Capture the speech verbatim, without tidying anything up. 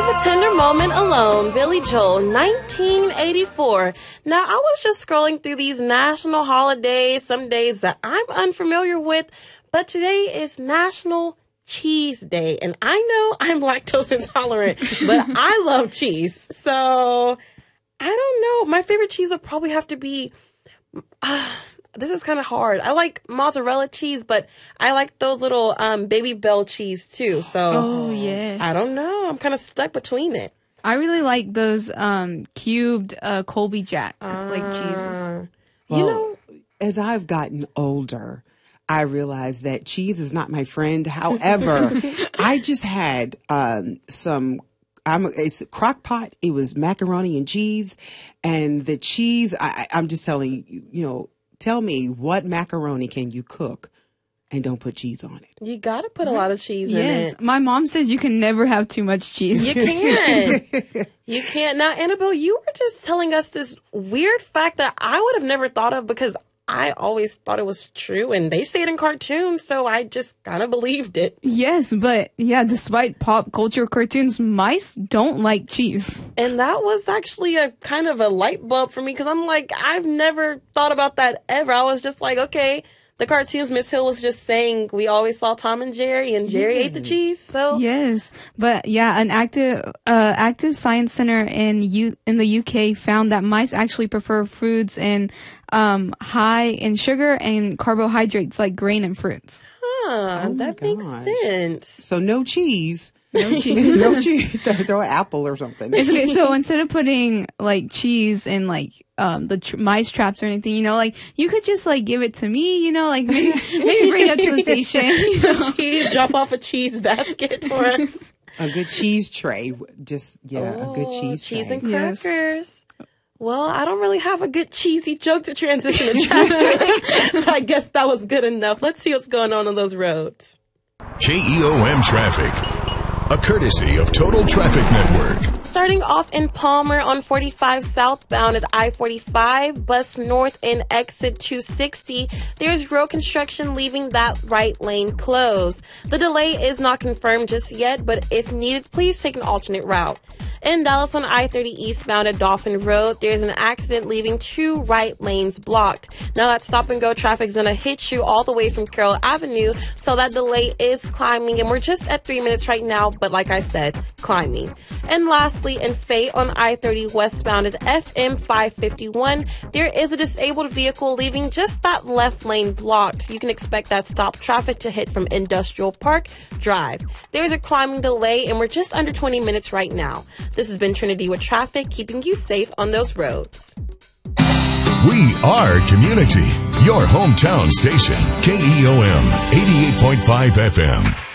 Leave a Tender Moment Alone, Billy Joel, nineteen eighty-four. Now, I was just scrolling through these national holidays, some days that I'm unfamiliar with, but today is National Cheese Day, and I know I'm lactose intolerant, but I love cheese. So, I don't know. My favorite cheese would probably have to be... Uh, This is kind of hard. I like mozzarella cheese, but I like those little um, Baby Bell cheese too. So, oh yes, I don't know. I'm kind of stuck between it. I really like those um, cubed uh, Colby Jack uh, like cheeses. Well, you know, as I've gotten older, I realize that cheese is not my friend. However, I just had um, some. I'm it's crock pot. It was macaroni and cheese, and the cheese. I, I'm just telling you, you know. Tell me, what macaroni can you cook and don't put cheese on it? You got to put a lot of cheese yes. in it. My mom says you can never have too much cheese. You can't. You can't. Now, Annabelle, you were just telling us this weird fact that I would have never thought of because I always thought it was true, and they say it in cartoons, so I just kind of believed it. Yes, but yeah, despite pop culture cartoons, mice don't like cheese. And that was actually a kind of a light bulb for me, because I'm like, I've never thought about that ever. I was just like, okay, the cartoons, Miss Hill was just saying we always saw Tom and Jerry, and Jerry yes. ate the cheese, so... Yes, but yeah, an active uh, active science center in U- in the U K found that mice actually prefer foods and um, high in sugar and carbohydrates like grain and fruits. Huh, oh that makes sense. So no cheese. No cheese. no cheese. Throw an apple or something. It's okay. So instead of putting like cheese in like um the tr- mice traps or anything, you know, like you could just like give it to me, you know, like maybe maybe bring it up to the station. You know? Cheese, drop off a cheese basket for us. A good cheese tray. Just yeah, oh, a good cheese cheese tray. and crackers. Yes. Well, I don't really have a good cheesy joke to transition to traffic. But I guess that was good enough. Let's see what's going on on those roads. K E O M Traffic. A courtesy of Total Traffic Network. Starting off in Palmer on forty-five southbound at I forty-five, bus north in exit two sixty, there's road construction leaving that right lane closed. The delay is not confirmed just yet, but if needed, please take an alternate route. In Dallas on I thirty eastbound at Dolphin Road, there's an accident leaving two right lanes blocked. Now that stop and go traffic is going to hit you all the way from Carroll Avenue, so that delay is climbing, and we're just at three minutes right now, but like I said, climbing. And lastly, in Fayette on I thirty westbound at F M five fifty-one, there is a disabled vehicle leaving just that left lane blocked. You can expect that stop traffic to hit from Industrial Park Drive. There's a climbing delay, and we're just under twenty minutes right now. This has been Trinity with traffic, keeping you safe on those roads. We are community. Your hometown station, K E O M eighty-eight point five F M.